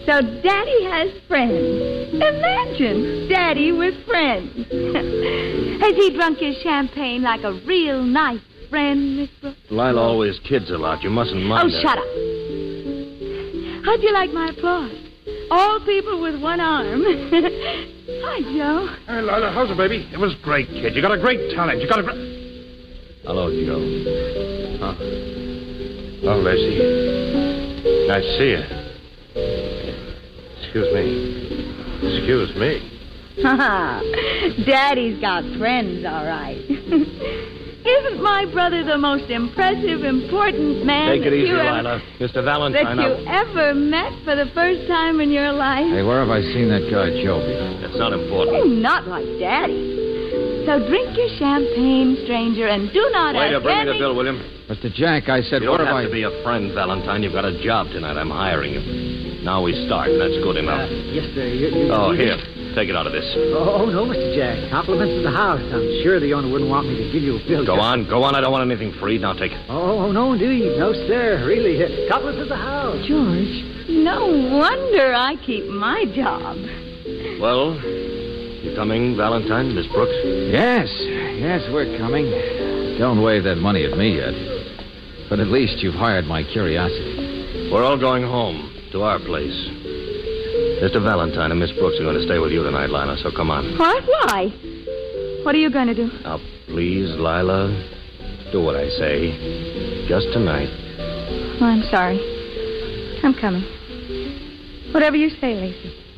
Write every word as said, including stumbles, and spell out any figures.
So Daddy has friends. Imagine, Daddy with friends. Has he drunk his champagne like a real nice friend, Miss Brooks? Lila always kids a lot. You mustn't mind Oh, her. shut up. How'd you like my applause? All people with one arm. Hi, Joe. Hey, Lila, how's it, baby? It was great, kid. You got a great talent. You got a great... Hello, Joe. Huh? Oh, Lacey. Nice to see you. Excuse me. Excuse me. Daddy's got friends, all right. Isn't my brother the most impressive, important man Take it that easy, you ever, Lila. Mister that Valentine. you I'll- ever met for the first time in your life? Hey, where have I seen that guy, Joe, before? It's not Oh, important. not like Daddy. So drink your champagne, stranger, and do not Waiter, ask bring me any... the bill, William. Mister Jack, I said, You where don't have have I... to be a friend, Valentine. You've got a job tonight. I'm hiring you. Now we start. That's good enough. Uh, yes, sir. You, you, oh, you- here. Take it out of this. Oh, no, Mister Jack. Compliments to the house. I'm sure the owner wouldn't want me to give you a bill. Go on. Go on. I don't want anything free. Now take it. Oh, no, indeed. No, sir. Really. Uh, compliments to the house. George, no wonder I keep my job. Well, you coming, Valentine, Miss Brooks? Yes, yes, we're coming. Don't wave that money at me yet. But at least you've hired my curiosity. We're all going home to our place. Mister Valentine and Miss Brooks are going to stay with you tonight, Lila, so come on. What? Why? What are you going to do? Now, please, Lila, do what I say. Just tonight. Oh, I'm sorry. I'm coming. Whatever you say, Lacey.